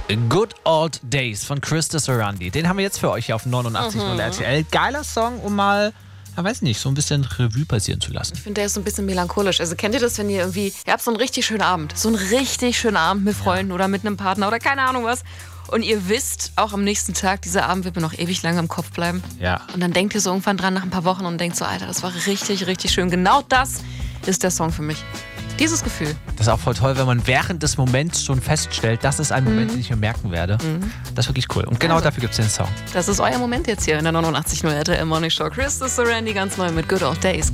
Good Old Days von Krista Sorandi. Den haben wir jetzt für euch hier auf 89.0 RTL. Geiler Song, um mal, weiß nicht, so ein bisschen Revue passieren zu lassen. Ich finde, der ist so ein bisschen melancholisch. Also kennt ihr das, wenn ihr habt so einen richtig schönen Abend. So einen richtig schönen Abend mit Freunden oder mit einem Partner oder keine Ahnung was. Und ihr wisst, auch am nächsten Tag, dieser Abend wird mir noch ewig lange im Kopf bleiben. Ja. Und dann denkt ihr so irgendwann dran nach ein paar Wochen und denkt so, Alter, das war richtig, richtig schön. Genau das ist der Song für mich. Dieses Gefühl. Das ist auch voll toll, wenn man während des Moments schon feststellt, das ist ein Moment, den ich mir merken werde. Das ist wirklich cool. Und genau dafür gibt es den Song. Das ist euer Moment jetzt hier in der 89.0 RTL Morning Show. Krista Sorandi ganz neu mit Good Old Days.